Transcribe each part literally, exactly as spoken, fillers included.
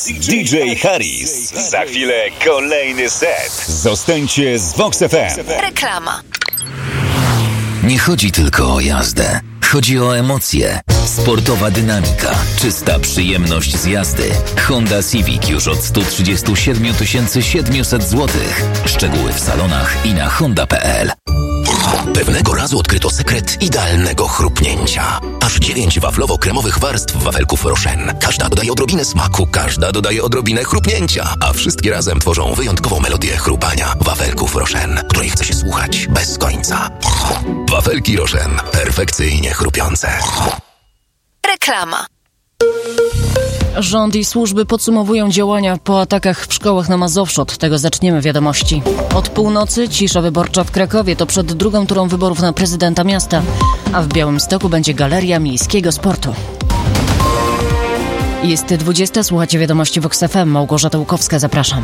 D J Harris. Za chwilę kolejny set. Zostańcie z Vox F M. Reklama. Nie chodzi tylko o jazdę. Chodzi o emocje. Sportowa dynamika, czysta przyjemność z jazdy. Honda Civic już od sto trzydzieści siedem tysięcy siedemset złotych. Szczegóły w salonach i na honda kropka p l. Pewnego razu odkryto sekret idealnego chrupnięcia. Aż dziewięć waflowo-kremowych warstw wafelków Rochen. Każda dodaje odrobinę smaku, każda dodaje odrobinę chrupnięcia, a wszystkie razem tworzą wyjątkową melodię chrupania wafelków Rochen, której chce się słuchać bez końca. Wafelki Rochen. Perfekcyjnie chrupiące. Reklama. Rząd i służby podsumowują działania po atakach w szkołach na Mazowszu. Od tego zaczniemy wiadomości. Od północy cisza wyborcza w Krakowie. To przed drugą turą wyborów na prezydenta miasta. A w Białymstoku będzie Galeria Miejskiego Sportu. Jest dwudziesta. Słuchacie wiadomości Vox F M. Małgorzata Łukowska, zapraszam.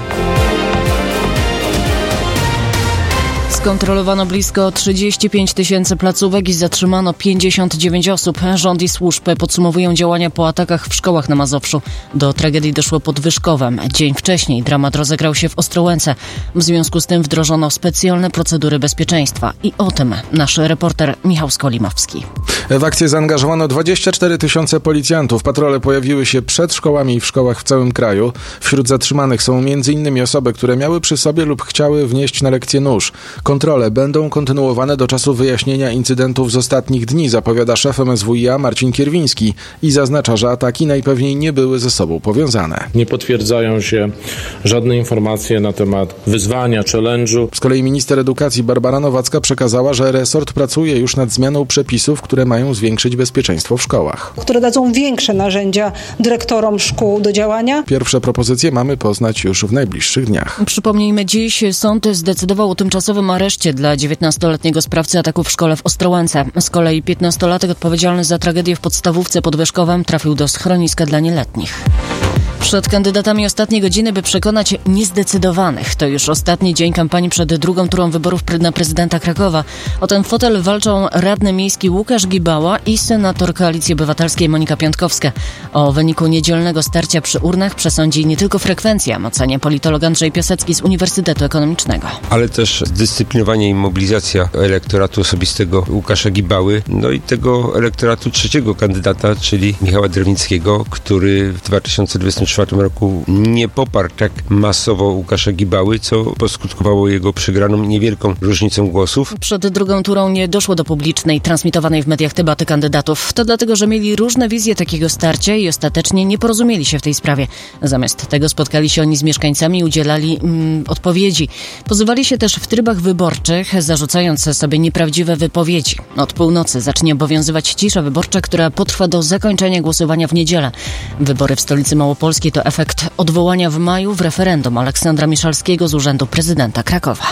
Skontrolowano blisko trzydzieści pięć tysięcy placówek i zatrzymano pięćdziesiąt dziewięć osób. Rząd i służby podsumowują działania po atakach w szkołach na Mazowszu. Do tragedii doszło pod Wyszkowem. Dzień wcześniej dramat rozegrał się w Ostrołęce. W związku z tym wdrożono specjalne procedury bezpieczeństwa. I o tym nasz reporter Michał Skolimowski. W akcję zaangażowano dwadzieścia cztery tysiące policjantów. Patrole pojawiły się przed szkołami i w szkołach w całym kraju. Wśród zatrzymanych są między innymi osoby, które miały przy sobie lub chciały wnieść na lekcję nóż. Kontrole będą kontynuowane do czasu wyjaśnienia incydentów z ostatnich dni, zapowiada szef M S W i a Marcin Kierwiński i zaznacza, że ataki najpewniej nie były ze sobą powiązane. Nie potwierdzają się żadne informacje na temat wyzwania, challenge'u. Z kolei minister edukacji Barbara Nowacka przekazała, że resort pracuje już nad zmianą przepisów, które mają zwiększyć bezpieczeństwo w szkołach. Które dadzą większe narzędzia dyrektorom szkół do działania. Pierwsze propozycje mamy poznać już w najbliższych dniach. Przypomnijmy, dziś sąd zdecydował o tymczasowym areszcie dla dziewiętnastoletniego sprawcy ataku w szkole w Ostrołęce. Z kolei piętnastolatek odpowiedzialny za tragedię w podstawówce pod Wyszkowem trafił do schroniska dla nieletnich. Przed kandydatami ostatniej godziny, by przekonać niezdecydowanych. To już ostatni dzień kampanii przed drugą turą wyborów na prezydenta Krakowa. O ten fotel walczą radny miejski Łukasz Gibała i senator Koalicji Obywatelskiej Monika Piątkowska. O wyniku niedzielnego starcia przy urnach przesądzi nie tylko frekwencja, ocenia politolog Andrzej Piasecki z Uniwersytetu Ekonomicznego. Ale też zdyscyplinowanie i mobilizacja elektoratu osobistego Łukasza Gibały, no i tego elektoratu trzeciego kandydata, czyli Michała Drewnickiego, który w dwa tysiące dwudziestym czwartym roku nie poparł tak masowo Łukasza Gibały, co poskutkowało jego przegraną niewielką różnicą głosów. Przed drugą turą nie doszło do publicznej, transmitowanej w mediach debaty kandydatów. To dlatego, że mieli różne wizje takiego starcia i ostatecznie nie porozumieli się w tej sprawie. Zamiast tego spotkali się oni z mieszkańcami i udzielali mm, odpowiedzi. Pozywali się też w trybach wyborczych, zarzucając sobie nieprawdziwe wypowiedzi. Od północy zacznie obowiązywać cisza wyborcza, która potrwa do zakończenia głosowania w niedzielę. Wybory w stolicy Małopolskiej to efekt odwołania w maju w referendum Aleksandra Miszalskiego z urzędu prezydenta Krakowa.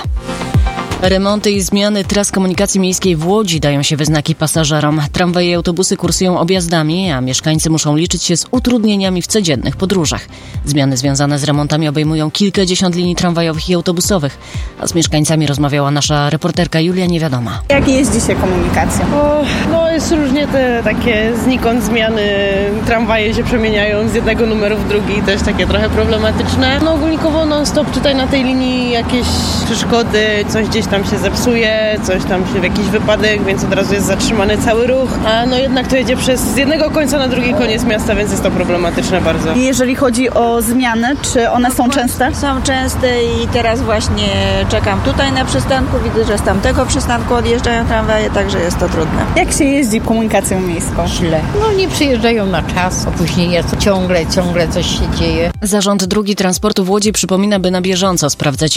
Remonty i zmiany tras komunikacji miejskiej w Łodzi dają się we znaki pasażerom. Tramwaje i autobusy kursują objazdami, a mieszkańcy muszą liczyć się z utrudnieniami w codziennych podróżach. Zmiany związane z remontami obejmują kilkadziesiąt linii tramwajowych i autobusowych. A z mieszkańcami rozmawiała nasza reporterka Julia Niewiadoma. Jak jeździ się komunikacja? O, no jest różnie, te takie znikąd zmiany. Tramwaje się przemieniają z jednego numeru w drugi, też takie trochę problematyczne. No ogólnikowo non-stop tutaj na tej linii jakieś przeszkody, coś gdzieś tam się zepsuje, coś tam się w jakiś wypadek, więc od razu jest zatrzymany cały ruch, a no jednak to jedzie przez z jednego końca na drugi koniec miasta, więc jest to problematyczne bardzo. Jeżeli chodzi o zmiany, czy one są częste? Są częste i teraz właśnie czekam tutaj na przystanku, widzę, że z tamtego przystanku odjeżdżają tramwaje, także jest to trudne. Jak się jeździ komunikacją miejską? Źle. No nie przyjeżdżają na czas, opóźnienia, ciągle, ciągle coś się dzieje. Zarząd Dróg Transportu w Łodzi przypomina, by na bieżąco sprawdzać